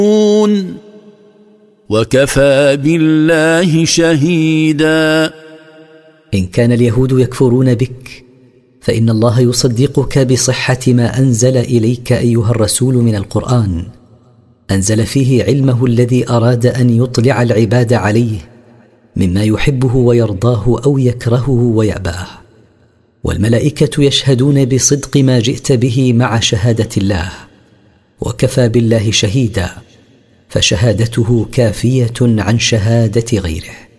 وكفى بالله شهيدا. إن كان اليهود يكفرون بك فإن الله يصدقك بصحة ما أنزل إليك أيها الرسول من القرآن، أنزل فيه علمه الذي أراد أن يطلع العباد عليه مما يحبه ويرضاه أو يكرهه ويأباه، والملائكة يشهدون بصدق ما جئت به مع شهادة الله، وكفى بالله شهيدا، فشهادته كافية عن شهادة غيره.